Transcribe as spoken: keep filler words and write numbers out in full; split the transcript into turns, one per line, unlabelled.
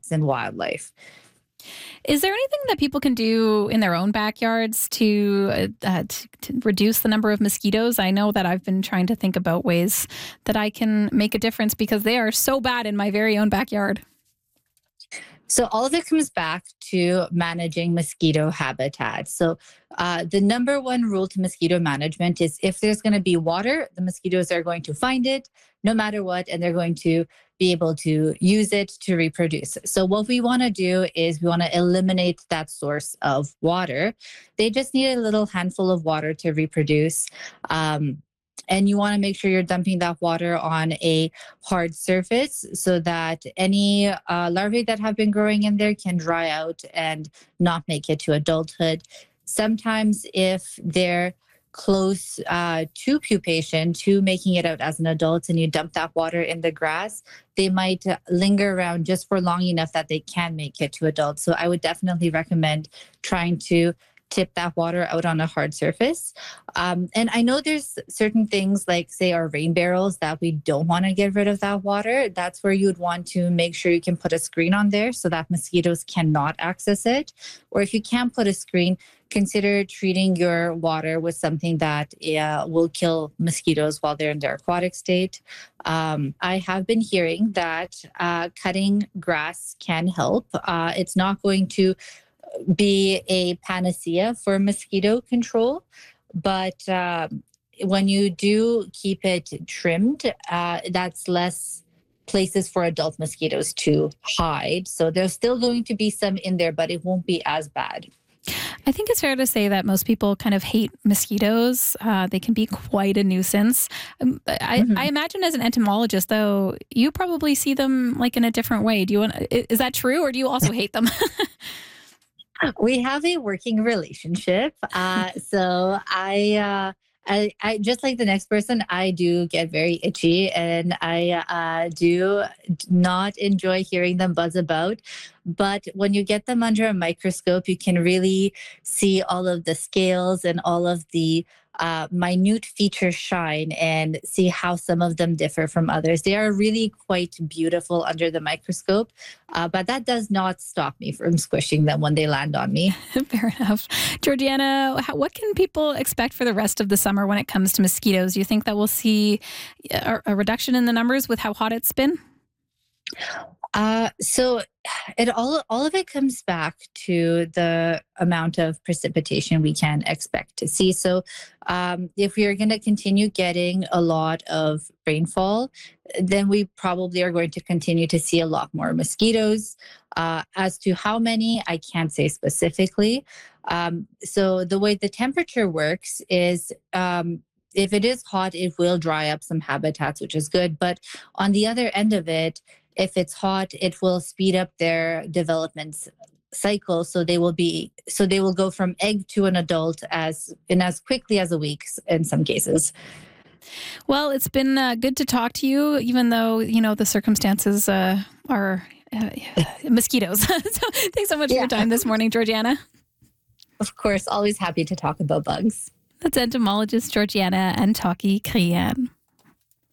pets and wildlife.
Is there anything that people can do in their own backyards to, uh, uh, to, to reduce the number of mosquitoes? I know that I've been trying to think about ways that I can make a difference because they are so bad in my very own backyard.
So all of it comes back to managing mosquito habitat. So uh, the number one rule to mosquito management is if there's going to be water, the mosquitoes are going to find it no matter what, and they're going to be able to use it to reproduce. So what we want to do is we want to eliminate that source of water. They just need a little handful of water to reproduce. Um, And you want to make sure you're dumping that water on a hard surface so that any uh, larvae that have been growing in there can dry out and not make it to adulthood. Sometimes if they're close uh, to pupation, to making it out as an adult, and you dump that water in the grass, they might linger around just for long enough that they can make it to adult. So I would definitely recommend trying to tip that water out on a hard surface. Um, and I know there's certain things like, say, our rain barrels that we don't want to get rid of that water. That's where you would want to make sure you can put a screen on there so that mosquitoes cannot access it. Or if you can't put a screen, consider treating your water with something that uh, will kill mosquitoes while they're in their aquatic state. Um, I have been hearing that uh, cutting grass can help. Uh, it's not going to be a panacea for mosquito control, but um, when you do keep it trimmed, uh, that's less places for adult mosquitoes to hide. So there's still going to be some in there, but it won't be as bad.
I think it's fair to say that most people kind of hate mosquitoes. Uh, they can be quite a nuisance. Um, I, mm-hmm. I imagine as an entomologist, though, you probably see them like in a different way. Do you want? Is that true, or do you also hate them?
We have a working relationship. Uh, so I, uh, I, I, just like the next person, I do get very itchy, and I uh, do not enjoy hearing them buzz about. But when you get them under a microscope, you can really see all of the scales and all of the uh, minute features shine and see how some of them differ from others. They are really quite beautiful under the microscope, uh, but that does not stop me from squishing them when they land on me.
Fair enough. Georgiana, how, what can people expect for the rest of the summer when it comes to mosquitoes? Do you think that we'll see a, a reduction in the numbers with how hot it's been?
Uh, so it all all of it comes back to the amount of precipitation we can expect to see. So um, if we are going to continue getting a lot of rainfall, then we probably are going to continue to see a lot more mosquitoes. Uh, as to how many, I can't say specifically. Um, so the way the temperature works is um, if it is hot, it will dry up some habitats, which is good. But on the other end of it, if it's hot, it will speed up their development cycle. So they will be, so they will go from egg to an adult as in as quickly as a week in some cases.
Well, it's been uh, good to talk to you, even though, you know, the circumstances uh, are uh, mosquitoes. So thanks so much yeah. for your time this morning, Georgiana.
Of course, always happy to talk about bugs.
That's entomologist Georgiana Antaki-Krian.